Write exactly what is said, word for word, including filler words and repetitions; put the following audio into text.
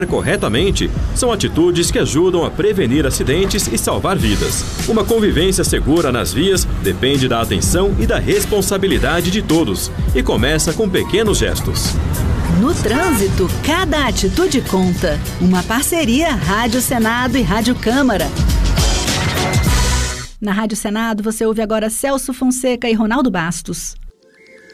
corretamente são atitudes que ajudam a prevenir acidentes e salvar vidas. Uma convivência segura nas vias depende da atenção e da responsabilidade de todos e começa com pequenos gestos. No trânsito, cada atitude conta. Uma parceria Rádio Senado e Rádio Câmara. Na Rádio Senado, você ouve agora Celso Fonseca e Ronaldo Bastos.